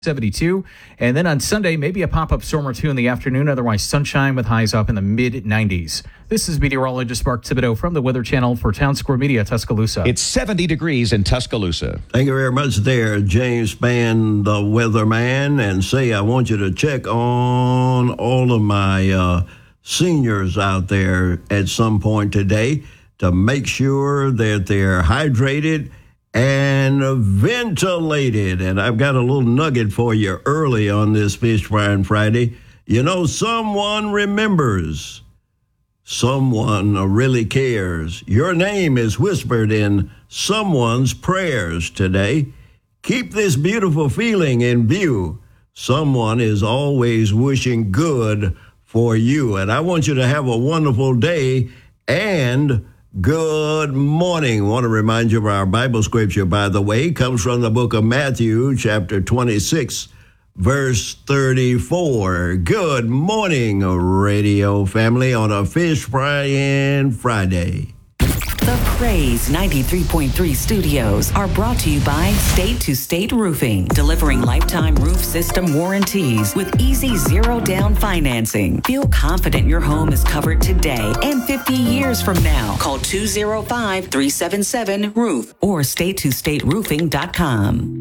72. And then on Sunday, maybe a pop-up storm or two in the afternoon. Otherwise, sunshine with highs up in the mid-90s. This is meteorologist Mark Thibodeau from the Weather Channel for Town Square Media, Tuscaloosa. It's 70 degrees in Tuscaloosa. Thank you very much there, James Spann, the weatherman. And say, I want you to check on all of my seniors out there at some point today to make sure that they're hydrated and ventilated. And I've got a little nugget for you early on this Fish Frying Friday. You know, someone remembers. Someone really cares. Your name is whispered in someone's prayers today. Keep this beautiful feeling in view. Someone is always wishing good for you. And I want you to have a wonderful day and good morning. I want to remind you of our Bible scripture, by the way, comes from the book of Matthew, chapter 26, verse 34. Good morning, radio family, on a Fish Frying Friday. The Praise 93.3 studios are brought to you by State to State Roofing, delivering lifetime roof system warranties with easy zero-down financing. Feel confident your home is covered today and 50 years from now. Call 205-377-ROOF or statetostateroofing.com.